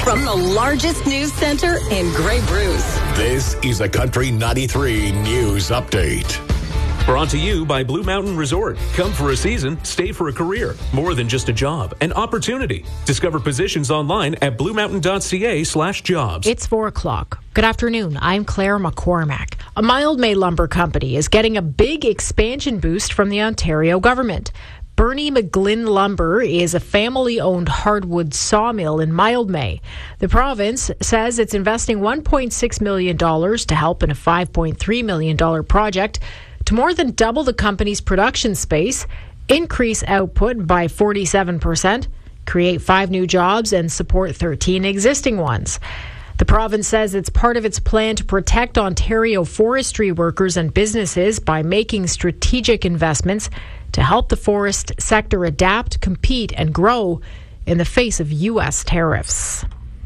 From the largest news center in Grey Bruce. This is a Country 93 News Update. Brought to you by Blue Mountain Resort. Come for a season, stay for a career. More than just a job, an opportunity. Discover positions online at bluemountain.ca/jobs. It's 4 o'clock. Good afternoon. I'm Claire McCormack. A Mildmay Lumber Company is getting a big expansion boost from the Ontario government. Bernie McGlynn Lumber is a family-owned hardwood sawmill in Mildmay. The province says it's investing $1.6 million to help in a $5.3 million project to more than double the company's production space, increase output by 47%, create 5 new jobs, and support 13 existing ones. The province says it's part of its plan to protect Ontario forestry workers and businesses by making strategic investments to help the forest sector adapt, compete, and grow in the face of U.S. tariffs.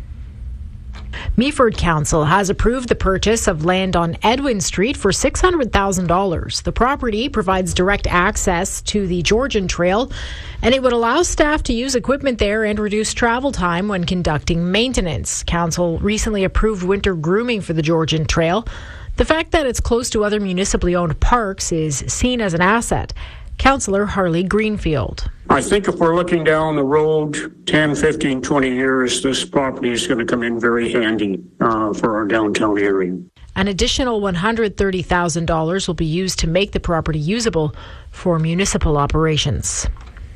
Meaford Council has approved the purchase of land on Edwin Street for $600,000. The property provides direct access to the Georgian Trail, and it would allow staff to use equipment there and reduce travel time when conducting maintenance. Council recently approved winter grooming for the Georgian Trail. The fact that it's close to other municipally owned parks is seen as an asset. Councillor Harley Greenfield. I think if we're looking down the road 10, 15, 20 years, this property is going to come in very handy for our downtown area. An additional $130,000 will be used to make the property usable for municipal operations.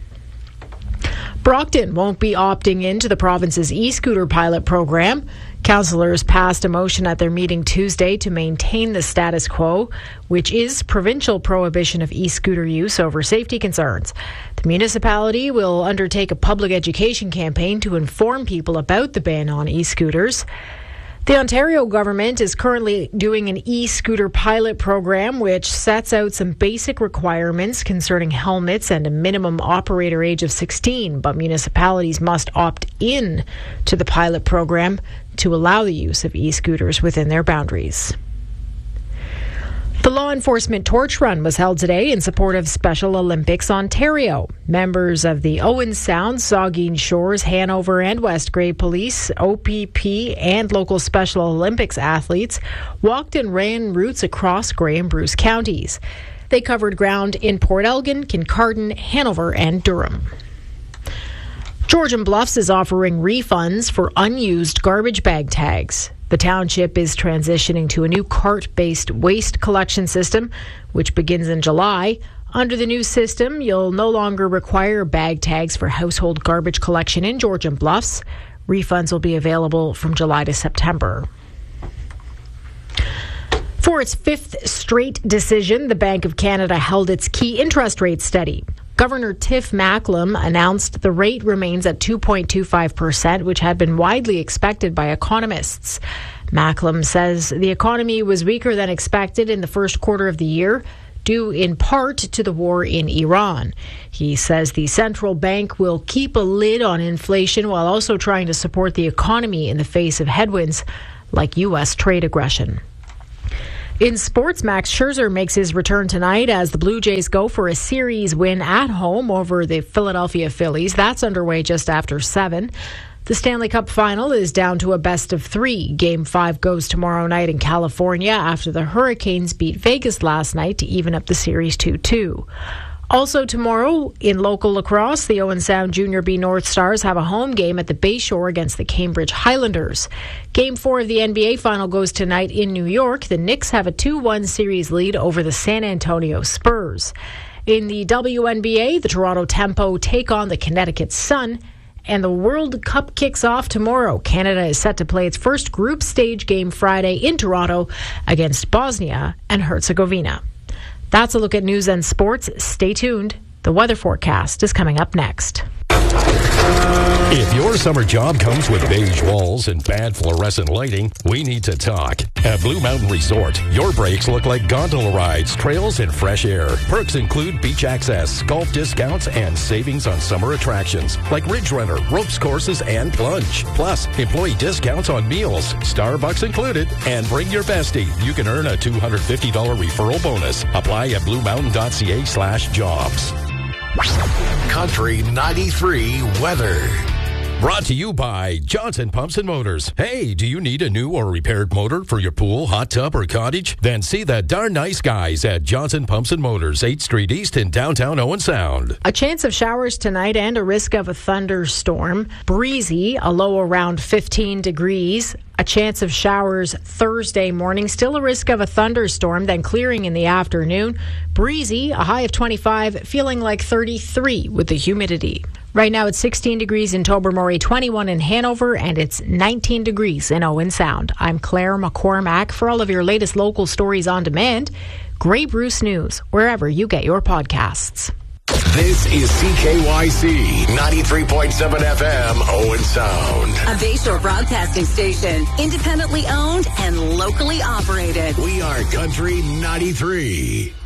Brockton won't be opting into the province's e-scooter pilot program. Councillors passed a motion at their meeting Tuesday to maintain the status quo, which is provincial prohibition of e-scooter use over safety concerns. The municipality will undertake a public education campaign to inform people about the ban on e-scooters. The Ontario government is currently doing an e-scooter pilot program which sets out some basic requirements concerning helmets and a minimum operator age of 16, but municipalities must opt in to the pilot program to allow the use of e-scooters within their boundaries. The law enforcement torch run was held today in support of Special Olympics Ontario. Members of the Owen Sound, Saugeen Shores, Hanover and West Grey Police, OPP and local Special Olympics athletes walked and ran routes across Grey and Bruce counties. They covered ground in Port Elgin, Kincardine, Hanover and Durham. Georgian Bluffs is offering refunds for unused garbage bag tags. The township is transitioning to a new cart-based waste collection system, which begins in July. Under the new system, you'll no longer require bag tags for household garbage collection in Georgian Bluffs. Refunds will be available from July to September. For its 5th straight decision, the Bank of Canada held its key interest rate study. Governor Tiff Macklem announced the rate remains at 2.25%, which had been widely expected by economists. Macklem says the economy was weaker than expected in the first quarter of the year, due in part to the war in Iran. He says the central bank will keep a lid on inflation while also trying to support the economy in the face of headwinds like U.S. trade aggression. In sports, Max Scherzer makes his return tonight as the Blue Jays go for a series win at home over the Philadelphia Phillies. That's underway just after 7. The Stanley Cup final is down to a best of 3. Game 5 goes tomorrow night in California after the Hurricanes beat Vegas last night to even up the series 2-2. Also tomorrow, in local lacrosse, the Owen Sound Junior B North Stars have a home game at the Bayshore against the Cambridge Highlanders. Game 4 of the NBA final goes tonight in New York. The Knicks have a 2-1 series lead over the San Antonio Spurs. In the WNBA, the Toronto Tempo take on the Connecticut Sun, and the World Cup kicks off tomorrow. Canada is set to play its first group stage game Friday in Toronto against Bosnia and Herzegovina. That's a look at news and sports. Stay tuned. The weather forecast is coming up next. If your summer job comes with beige walls and bad fluorescent lighting, we need to talk. At Blue Mountain Resort, your breaks look like gondola rides, trails, and fresh air. Perks include beach access, golf discounts, and savings on summer attractions like Ridge Runner, ropes courses, and plunge. Plus, employee discounts on meals, Starbucks included, and bring your bestie. You can earn a $250 referral bonus. Apply at bluemountain.ca/jobs. Country 93 weather. Brought to you by Johnson Pumps and Motors. Hey, do you need a new or repaired motor for your pool, hot tub, or cottage? Then see the darn nice guys at Johnson Pumps and Motors, 8th Street East in downtown Owen Sound. A chance of showers tonight and a risk of a thunderstorm. Breezy, a low around 15 degrees. A chance of showers Thursday morning. Still a risk of a thunderstorm, then clearing in the afternoon. Breezy, a high of 25, feeling like 33 with the humidity. Right now it's 16 degrees in Tobermory, 21 in Hanover, and it's 19 degrees in Owen Sound. I'm Claire McCormack. For all of your latest local stories on demand, Grey Bruce News, wherever you get your podcasts. This is CKYC 93.7 FM, Owen Sound. A Bayshore broadcasting station, independently owned and locally operated. We are Country 93.